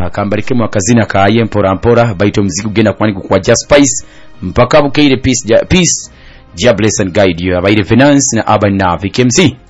akambarike mu akazina ka yempora mpora baito mzigo genda kwani kwa Just Spice mpaka bukeire peace ja bless and guide you abaire finance na urban nav KMC